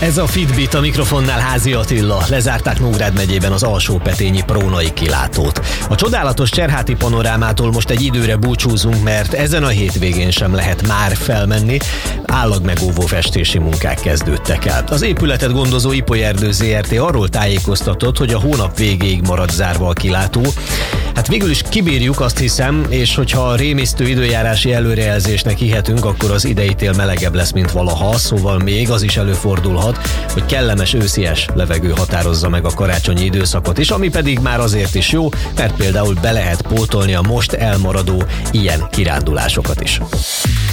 Ez a Fitbit, a mikrofonnál Házi Attila. Lezárták Nógrád megyében az Alsópetényi Prónai kilátót. A csodálatos Cserháti panorámától most egy időre búcsúzunk, mert ezen a hétvégén sem lehet már felmenni. Állagmegóvó festési munkák kezdődtek el. Az épületet gondozó Ipoly Erdő Zrt. Arról tájékoztatott, hogy a hónap végéig marad zárva a kilátó. Hát végül is kibírjuk, azt hiszem, és hogyha a rémisztő időjárási előrejelzésnek hihetünk, akkor az idei tél melegebb lesz, mint valaha, szóval még az is előfordulhat, hogy kellemes őszies levegő határozza meg a karácsonyi időszakot is, ami pedig már azért is jó, mert például be lehet pótolni a most elmaradó ilyen kirándulásokat is.